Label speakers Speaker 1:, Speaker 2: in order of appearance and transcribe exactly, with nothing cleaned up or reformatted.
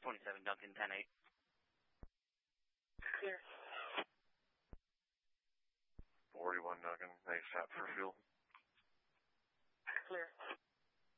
Speaker 1: twenty-seven Duncan, ten eight.
Speaker 2: Clear.
Speaker 3: forty-one Duncan, ASAP for fuel.
Speaker 2: Clear.